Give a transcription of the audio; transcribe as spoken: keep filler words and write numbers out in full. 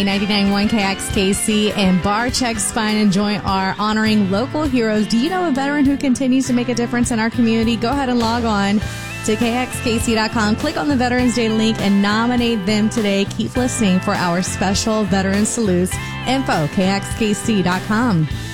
ninety-nine point one K X K C and Bar-Check Spine and Joint are honoring local heroes. Do you know a veteran who continues to make a difference in our community? Go ahead and log on to K X K C dot com. Click on the Veterans Day link and nominate them today. Keep listening for our special Veteran Salutes. Info, K X K C dot com.